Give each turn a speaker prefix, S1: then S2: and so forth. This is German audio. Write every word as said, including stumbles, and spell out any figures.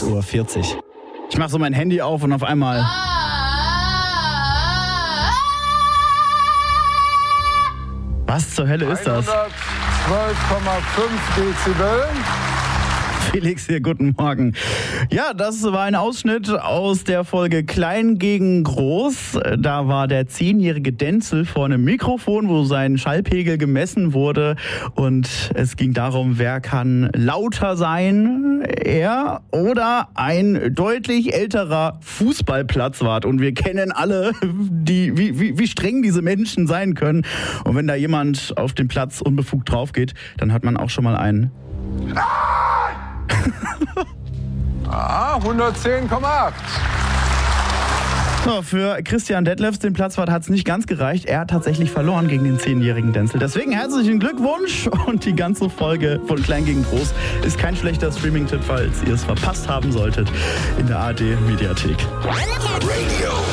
S1: Uhr vierzig. Ich mache so mein Handy auf und auf einmal... Was zur Hölle ist das?
S2: hundertzwölf Komma fünf Dezibel.
S1: Felix hier, guten Morgen. Ja, das war ein Ausschnitt aus der Folge Klein gegen Groß. Da war der zehnjährige Denzel vor einem Mikrofon, wo sein Schallpegel gemessen wurde. Und es ging darum, wer kann lauter sein, er oder ein deutlich älterer Fußballplatzwart. Und wir kennen alle, die, wie, wie, wie streng diese Menschen sein können. Und wenn da jemand auf den Platz unbefugt drauf geht, dann hat man auch schon mal einen...
S2: Ah, hundertzehn Komma acht.
S1: So, für Christian Detlefs, den Platzwart, hat es nicht ganz gereicht. Er hat tatsächlich verloren gegen den zehnjährigen Denzel. Deswegen herzlichen Glückwunsch und die ganze Folge von Klein gegen Groß ist kein schlechter Streaming-Tipp, falls ihr es verpasst haben solltet, in der A R D-Mediathek.
S3: Radio